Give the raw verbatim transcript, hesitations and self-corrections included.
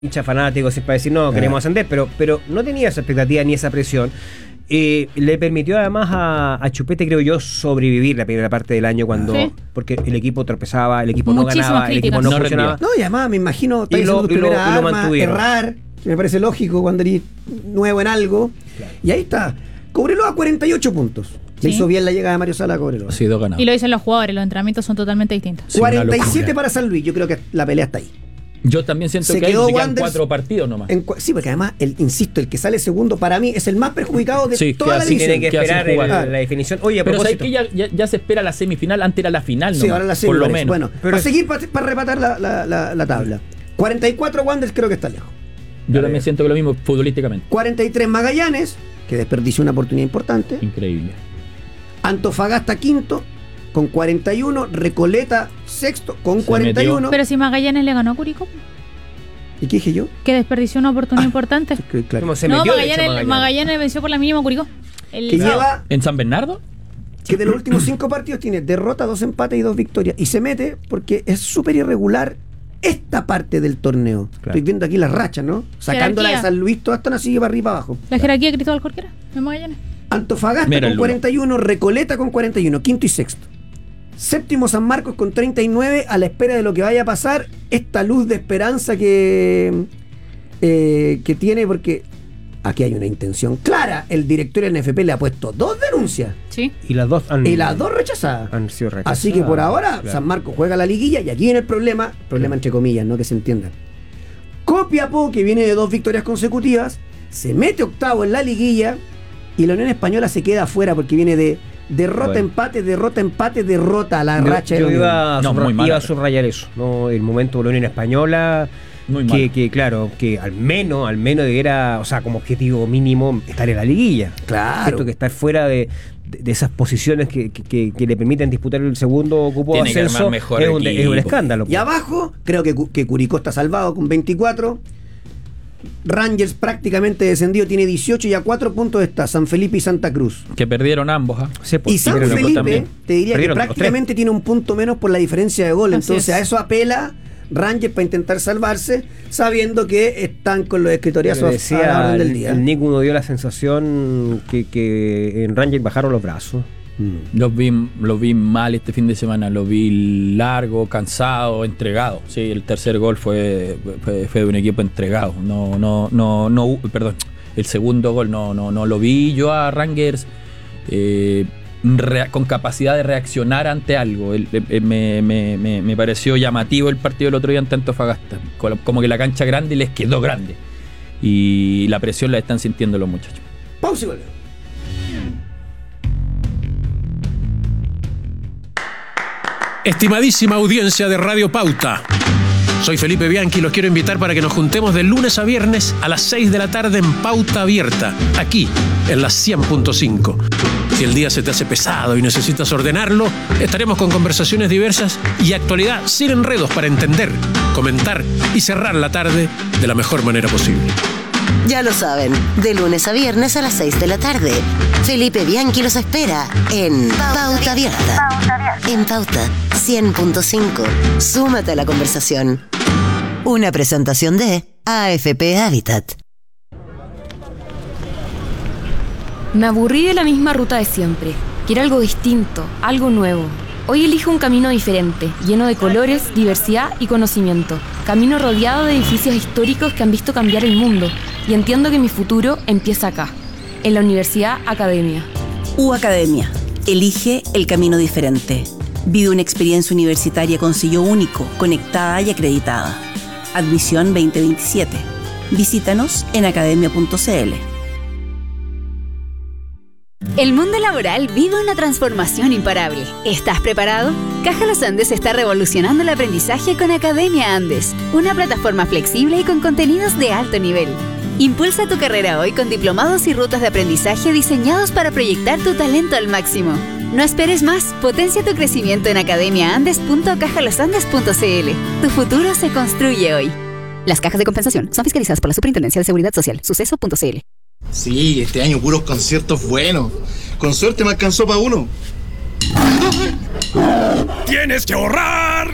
hincha fanático, siempre para decir, no, queremos ascender, pero, pero no tenía esa expectativa ni esa presión. Eh, le permitió además a, a Chupete, creo yo, sobrevivir la primera parte del año cuando ¿Sí? porque el equipo tropezaba, el equipo Muchísimas no ganaba, críticas. el equipo no, no funcionaba. rendía. No, y además me imagino Y lo, tu y lo, primera y lo arma, mantuvieron. errar, que me parece lógico cuando eres nuevo en algo. Claro. Y ahí está. Cobreloa cuarenta y ocho puntos. Le ¿Sí? hizo bien la llegada de Mario Sala a Cobreloa. Sí, dos ganados. Y lo dicen los jugadores, los entrenamientos son totalmente distintos. Sí, cuarenta y siete para San Luis. Yo creo que la pelea está ahí. Yo también siento Se que ahí quedó se quedan Wanderers cuatro partidos nomás. En, sí, porque además, el, insisto, el que sale segundo para mí es el más perjudicado de Sí, toda la así división. Tiene que Queda sin esperar jugar. el- la definición. Oye, a Pero sabes propósito. que ya, ya, ya se espera la semifinal, antes era la final Sí, nomás, ahora la por lo parece. menos. Bueno, Pero para es- seguir, para, para repatar la, la, la, la tabla. cuarenta y cuatro Wanderers creo que está lejos. Yo también siento que lo mismo futbolísticamente. cuarenta y tres Magallanes, que desperdició una oportunidad importante. Increíble. Antofagasta quinto, con cuarenta y uno. Recoleta sexto, con Se cuarenta y uno. Pero si Magallanes le ganó a Curicó, ¿Y qué dije yo? que desperdició una oportunidad Ah, importante. Que, claro. ¿Cómo se No, metió, de hecho, Magallanes, Magallanes? Magallanes venció por la mínima a Curicó. El Que sábado. lleva, ¿En San Bernardo? que de los últimos cinco partidos tiene derrota, dos empates y dos victorias. Y se mete porque es súper irregular esta parte del torneo. Claro. Estoy viendo aquí las rachas, ¿no? Sacándola de Jerarquía. San Luis, todas están así para arriba y para abajo. La jerarquía de Cristóbal Jorquera, en Magallanes. Antofagasta Mira el con Lulo. cuarenta y uno, Recoleta con cuarenta y uno, quinto y sexto. Séptimo San Marcos con treinta y nueve, a la espera de lo que vaya a pasar, esta luz de esperanza que, eh, que tiene, porque aquí hay una intención clara. El directorio de N F P le ha puesto dos denuncias Sí. Y las dos han, y las dos rechazadas. han sido rechazadas. Así que por ahora Claro. San Marcos juega la liguilla y aquí viene el problema, problema entre comillas, no que se entienda. Copiapó, que viene de dos victorias consecutivas, se mete octavo en la liguilla y la Unión Española se queda afuera porque viene de derrota, Bueno. empate, derrota, empate, derrota a la Yo, racha de yo la Unión. iba, a No, subra- muy mala. iba a subrayar eso, ¿no? El momento de la Unión Española, Muy que, mal. que claro, que al menos, al menos debiera, o sea, como objetivo mínimo, estar en la liguilla. Claro. ¿Cierto? Que estar fuera de, de, de esas posiciones que, que, que- que le permiten disputar el segundo cupo de Tiene que ascenso, armar mejor es un, es un equipo. escándalo. Y abajo, creo que, Cu- que Curicó está salvado con veinticuatro. Rangers prácticamente descendido, tiene dieciocho y a cuatro puntos está San Felipe y Santa Cruz. Que perdieron ambos. ¿ah? Sí, pues, Y San pero Felipe, también. te diría Perdieron que los prácticamente tiene un punto menos por la diferencia de gol. Así Entonces es. a eso apela Rangers para intentar salvarse, sabiendo que están con los escritoriazos Pero a la decía, orden del el, día. el Nick uno dio la sensación que, que en Rangers bajaron los brazos. Mm. Los vi, los vi mal este fin de semana, los vi largo, cansado, entregado. Sí, el tercer gol fue, fue, fue de un equipo entregado. No, no, no, no, perdón. El segundo gol no, no, no lo vi yo a Rangers eh, rea- con capacidad de reaccionar ante algo. El- eh, me, me, me, me pareció llamativo el partido del otro día ante Antofagasta. Como que la cancha grande les quedó grande. Y la presión la están sintiendo los muchachos. Pausa y volvemos. Estimadísima audiencia de Radio Pauta, soy Felipe Bianchi y los quiero invitar para que nos juntemos de lunes a viernes a las seis de la tarde en Pauta Abierta, aquí en la cien punto cinco. Si el día se te hace pesado y necesitas ordenarlo, estaremos con conversaciones diversas y actualidad sin enredos para entender, comentar y cerrar la tarde de la mejor manera posible. Ya lo saben, de lunes a viernes a las seis de la tarde. Felipe Bianchi los espera en Pauta Abierta. En Pauta cien punto cinco. Súmate a la conversación. Una presentación de A F P Habitat. Me aburrí de la misma ruta de siempre. Quiero algo distinto, algo nuevo. Hoy elijo un camino diferente, lleno de colores, diversidad y conocimiento. Camino rodeado de edificios históricos que han visto cambiar el mundo. Y entiendo que mi futuro empieza acá, en la Universidad Academia. U Academia. Elige el camino diferente. Vive una experiencia universitaria con sello único, conectada y acreditada. Admisión veinte veintisiete. Visítanos en academia punto c l. El mundo laboral vive una transformación imparable. ¿Estás preparado? Caja Los Andes está revolucionando el aprendizaje con Academia Andes, una plataforma flexible y con contenidos de alto nivel. Impulsa tu carrera hoy con diplomados y rutas de aprendizaje diseñados para proyectar tu talento al máximo. No esperes más, potencia tu crecimiento en academia andes punto caja los andes punto c l. Tu futuro se construye hoy. Las cajas de compensación son fiscalizadas por la Superintendencia de Seguridad Social, suceso punto c l. Sí, este año puros conciertos buenos. Con suerte me alcanzó para uno. ¡Tienes que ahorrar!